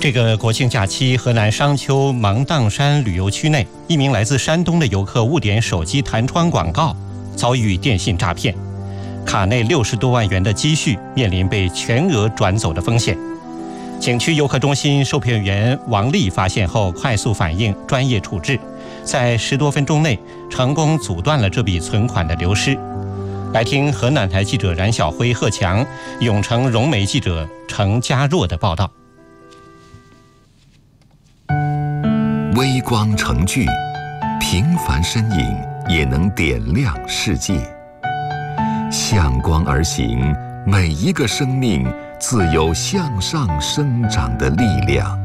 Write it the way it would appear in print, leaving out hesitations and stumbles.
这个国庆假期，河南商丘芒砀山旅游区内，一名来自山东的游客误点手机弹窗广告，遭遇电信诈骗，卡内60多万元的积蓄面临被全额转走的风险。景区游客中心售票员王丽发现后，快速反应，专业处置，在10多分钟内成功阻断了这笔存款的流失。来听河南台记者冉晓辉、贺强、永城融媒记者程家若的报道。 微光成炬，平凡身影也能点亮世界。向光而行，每一个生命自有向上生长的力量。